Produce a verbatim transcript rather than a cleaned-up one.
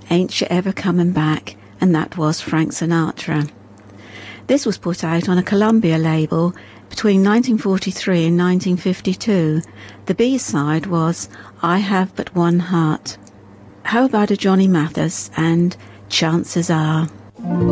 Ain't You Ever Coming Back, and that was Frank Sinatra. This was put out on a Columbia label between nineteen forty-three and nineteen fifty-two. The B-side was I Have But One Heart. How about a Johnny Mathis and Chances Are?